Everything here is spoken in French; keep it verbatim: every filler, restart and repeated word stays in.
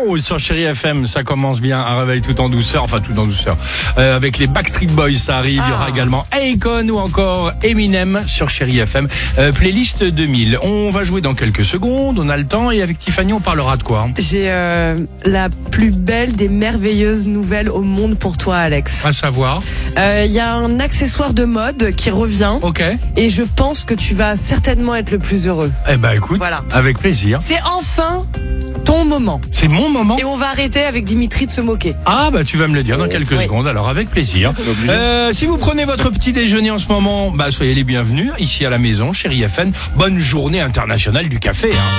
Wow, sur Chérie F M, ça commence bien. Un réveil tout en douceur, enfin tout en douceur. Euh, avec les Backstreet Boys, ça arrive. Ah. Il y aura également Akon ou encore Eminem sur Chérie F M. Euh, playlist deux mille. On va jouer dans quelques secondes, on a le temps. Et avec Tiffany, on parlera de quoi? J'ai euh, la plus belle des merveilleuses nouvelles au monde pour toi, Alex. À savoir? Il euh, y a un accessoire de mode qui revient. Ok. Et je pense que tu vas certainement être le plus heureux. Eh ben écoute, voilà. Avec plaisir. C'est enfin ton moment. C'est mon moment. Et on va arrêter avec Dimitri de se moquer. Ah bah tu vas me le dire dans quelques oui. secondes, alors avec plaisir. euh, si vous prenez votre petit déjeuner en ce moment, bah soyez les bienvenus ici à la maison, Chérie F M. Bonne journée internationale du café. Hein.